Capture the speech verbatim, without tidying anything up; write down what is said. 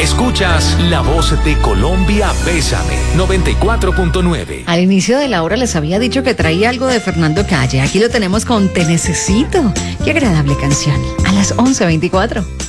Escuchas La Voz de Colombia, Bésame, noventa y cuatro punto nueve. Al inicio de la hora les había dicho que traía algo de Fernando Calle. Aquí lo tenemos con Te Necesito. Qué agradable canción. A las once veinticuatro.